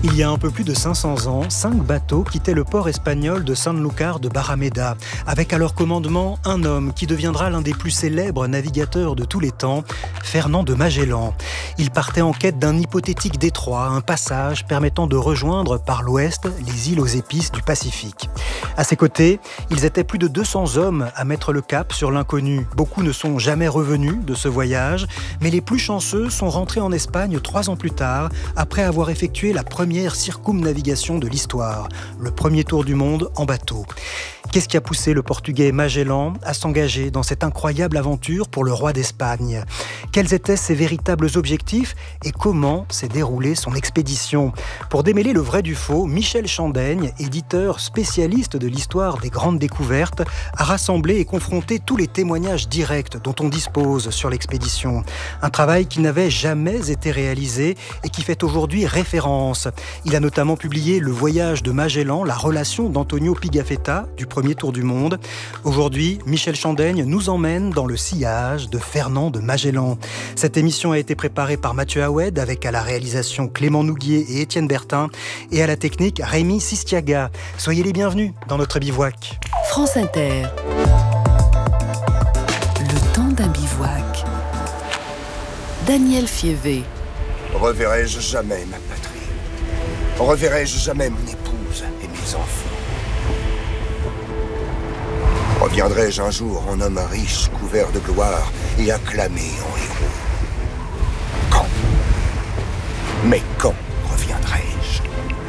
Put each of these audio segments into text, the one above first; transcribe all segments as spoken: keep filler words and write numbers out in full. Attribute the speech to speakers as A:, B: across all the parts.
A: Il y a un peu plus de cinq cents ans, cinq bateaux quittaient le port espagnol de Sanlúcar de Barrameda, avec à leur commandement un homme qui deviendra l'un des plus célèbres navigateurs de tous les temps, Fernand de Magellan. Il partait en quête d'un hypothétique détroit, un passage permettant de rejoindre par l'ouest les îles aux épices du Pacifique. À ses côtés, ils étaient plus de deux cents hommes à mettre le cap sur l'inconnu. Beaucoup ne sont jamais revenus de ce voyage, mais les plus chanceux sont rentrés en Espagne trois ans plus tard, après avoir effectué la première circumnavigation de l'histoire, le premier tour du monde en bateau. Qu'est-ce qui a poussé le Portugais Magellan à s'engager dans cette incroyable aventure pour le roi d'Espagne ? Quels étaient ses véritables objectifs et comment s'est déroulée son expédition ? Pour démêler le vrai du faux, Michel Chandaigne, éditeur spécialiste de l'histoire des grandes découvertes, a rassemblé et confronté tous les témoignages directs dont on dispose sur l'expédition. Un travail qui n'avait jamais été réalisé et qui fait aujourd'hui référence. Il a notamment publié Le voyage de Magellan, la relation d'Antonio Pigafetta du premier tour du monde. Aujourd'hui, Michel Chandaigne nous emmène dans le sillage de Fernand de Magellan. Cette émission a été préparée par Mathieu Aoued avec à la réalisation Clément Nouguier et Étienne Bertin et à la technique Rémi Sistiaga. Soyez les bienvenus dans notre bivouac.
B: France Inter. Le temps d'un bivouac. Daniel Fievé.
C: Reverrai-je jamais ma patrie? Reverrai-je jamais mon épouse et mes enfants? Reviendrai-je un jour en homme riche, couvert de gloire et acclamé en héros? Quand? Mais quand reviendrai-je?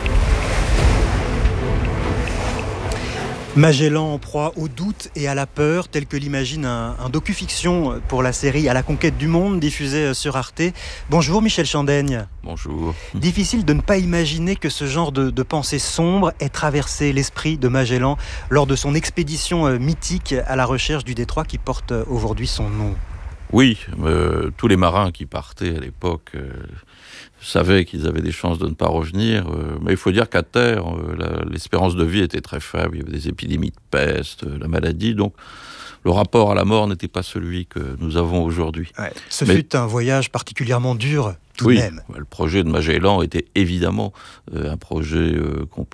A: Magellan en proie au doute et à la peur, tel que l'imagine un, un docu-fiction pour la série À la conquête du monde, diffusée sur Arte. Bonjour Michel Chandaigne.
D: Bonjour.
A: Difficile de ne pas imaginer que ce genre de, de pensée sombre ait traversé l'esprit de Magellan lors de son expédition mythique à la recherche du détroit qui porte aujourd'hui son nom.
D: Oui, euh, tous les marins qui partaient à l'époque euh, savaient qu'ils avaient des chances de ne pas revenir, euh, mais il faut dire qu'à terre, euh, la, l'espérance de vie était très faible, il y avait des épidémies de peste, euh, la maladie, donc le rapport à la mort n'était pas celui que nous avons aujourd'hui.
A: Ouais, ce
D: mais,
A: fut un voyage particulièrement dur, tout
D: oui,
A: de même.
D: Le projet de Magellan était évidemment euh, un projet euh, compliqué.